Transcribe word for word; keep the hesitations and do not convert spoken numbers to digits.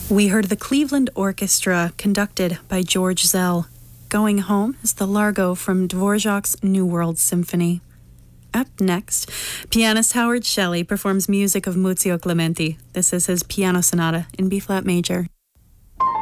We heard the Cleveland Orchestra, conducted by George Zell. Going Home is the Largo from Dvorak's New World Symphony. Up next, pianist Howard Shelley performs music of Muzio Clementi. This is his piano sonata in B-flat major.